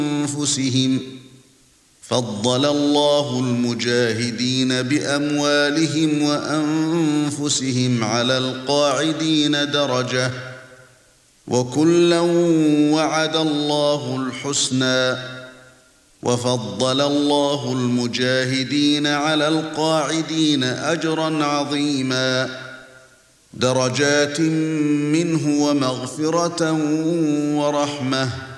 أنفسهم فضل الله المجاهدين بأموالهم وأنفسهم على القاعدين درجة وكلا وعد الله الحسنى وفضل الله المجاهدين على القاعدين أجرا عظيما درجات منه ومغفرة ورحمة